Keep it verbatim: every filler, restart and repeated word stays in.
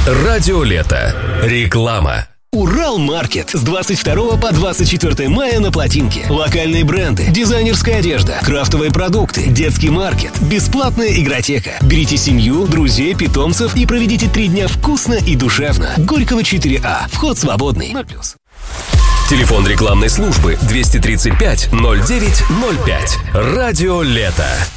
Радио Лето. Реклама. Уралмаркет с двадцать второго по двадцать четвёртое мая на Плотинке. Локальные бренды, дизайнерская одежда, крафтовые продукты, детский маркет, бесплатная игротека. Берите семью, друзей, питомцев и проведите три дня вкусно и душевно. Горького четыре А. Вход свободный. ноль плюс. Телефон рекламной службы двести тридцать пять ноль девять ноль пять. Радио Лето.